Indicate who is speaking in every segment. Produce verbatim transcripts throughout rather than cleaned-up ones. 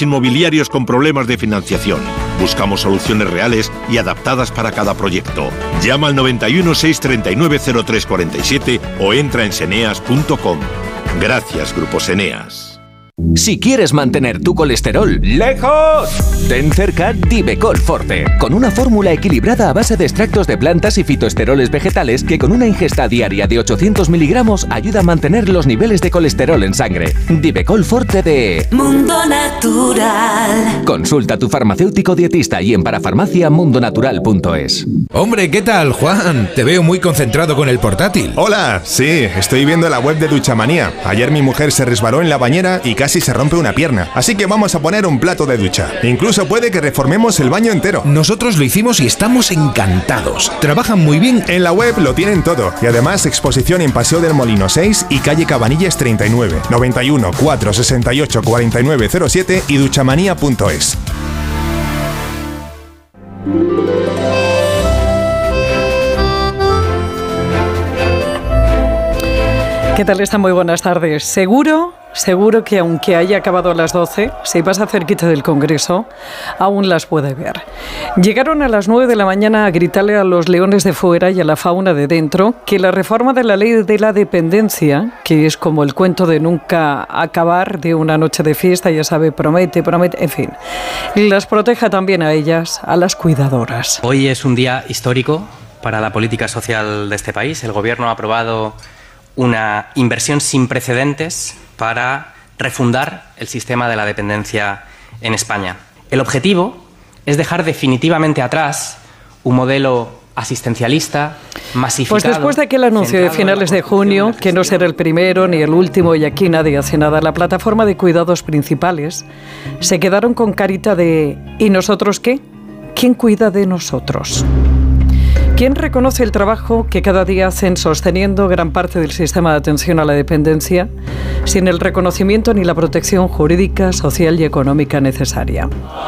Speaker 1: inmobiliarios con problemas de financiación. Buscamos soluciones reales y adaptadas para cada proyecto. Llama al noventa y uno, seiscientos treinta y nueve, cero tres cuarenta y siete o entra en seneas punto com. Gracias, Grupo Seneas.
Speaker 2: Si quieres mantener tu colesterol lejos, ten cerca Divecol Forte, con una fórmula equilibrada a base de extractos de plantas y fitoesteroles vegetales que con una ingesta diaria de ochocientos miligramos ayuda a mantener los niveles de colesterol en sangre. Divecol Forte de
Speaker 3: Mundo Natural.
Speaker 2: Consulta a tu farmacéutico dietista y en parafarmacia mundonatural punto es.
Speaker 4: Hombre, ¿qué tal, Juan? Te veo muy concentrado con el portátil.
Speaker 5: Hola, sí, estoy viendo la web de Duchamanía. Ayer mi mujer se resbaló en la bañera y casi se rompe una pierna, así que vamos a poner un plato de ducha. Incluso puede que reformemos el baño entero.
Speaker 4: Nosotros lo hicimos y estamos encantados. Trabajan muy bien.
Speaker 5: En la web lo tienen todo y además exposición en Paseo del Molino seis y calle Cabanillas treinta y nueve, noventa y uno, cuatrocientos sesenta y ocho, cuarenta y nueve cero siete y duchamanía punto es.
Speaker 6: ¿Qué tal están? Muy buenas tardes. Seguro, seguro que aunque haya acabado a las doce, si pasa cerquita del Congreso, aún las puede ver. Llegaron a las nueve de la mañana a gritarle a los leones de fuera y a la fauna de dentro que la reforma de la ley de la dependencia, que es como el cuento de nunca acabar de una noche de fiesta, ya sabe, promete, promete, en fin, las proteja también a ellas, a las cuidadoras.
Speaker 7: Hoy es un día histórico para la política social de este país. El Gobierno ha aprobado una inversión sin precedentes para refundar el sistema de la dependencia en España. El objetivo es dejar definitivamente atrás un modelo asistencialista, masificado.
Speaker 6: Pues después de aquel anuncio de finales de junio, que no será el primero ni el último y aquí nadie hace nada, la plataforma de cuidados principales se quedaron con carita de ¿y nosotros qué? ¿Quién cuida de nosotros? ¿Quién reconoce el trabajo que cada día hacen sosteniendo gran parte del sistema de atención a la dependencia sin el reconocimiento ni la protección jurídica, social y económica necesaria?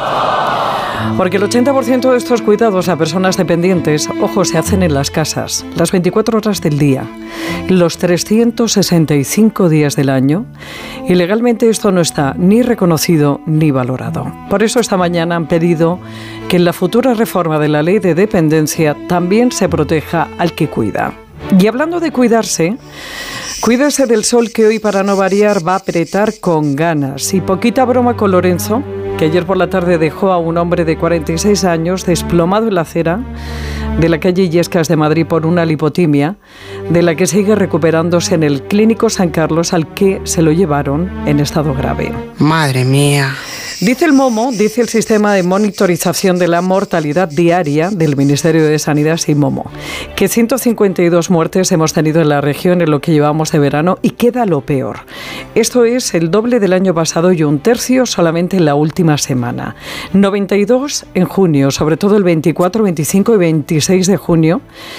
Speaker 6: Porque el ochenta por ciento de estos cuidados a personas dependientes, ojo, se hacen en las casas, las veinticuatro horas del día, los trescientos sesenta y cinco días del año, y legalmente esto no está ni reconocido ni valorado. Por eso esta mañana han pedido que en la futura reforma de la ley de dependencia también se proteja al que cuida. Y hablando de cuidarse, cuídese del sol que hoy, para no variar, va a apretar con ganas. Y poquita broma con Lorenzo, que ayer por la tarde dejó a un hombre de cuarenta y seis años desplomado en la acera de la calle Illescas de Madrid por una lipotimia, de la que sigue recuperándose en el Clínico San Carlos, al que se lo llevaron en estado grave.
Speaker 8: Madre mía.
Speaker 6: Dice el MOMO, dice el Sistema de Monitorización de la Mortalidad Diaria del Ministerio de Sanidad, SIMOMO, que ciento cincuenta y dos muertes hemos tenido en la región en lo que llevamos de verano y queda lo peor. Esto es el doble del año pasado y un tercio solamente en la última semana. noventa y dos en junio, sobre todo el veinticuatro, veinticinco y veintiséis de junio,